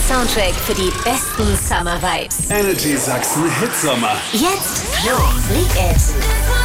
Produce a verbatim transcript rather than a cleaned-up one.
Soundtrack für die besten Summer Vibes. Energy Sachsen Hitsommer. Jetzt Flo, Big It.